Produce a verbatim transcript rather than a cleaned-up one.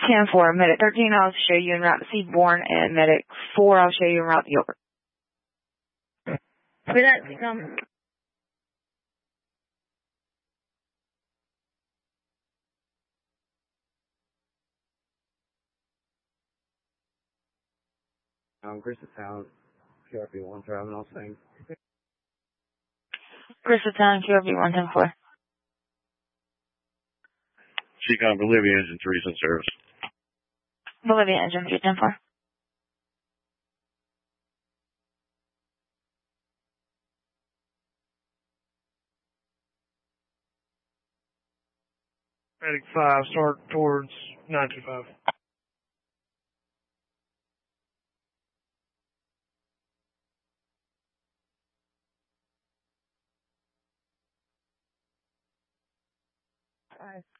ten four, Medic thirteen, I'll show you en route to Seaborn, and Medic four, I'll show you en route to Gilbert. For that to come. Um, Griffith Town, Q R P one, driving all things. Griffith Town, Q R P one ten four. Seacon Bolivia Engine three in service. Bolivia Engine three ten four. Medic five, start towards nine two five. Five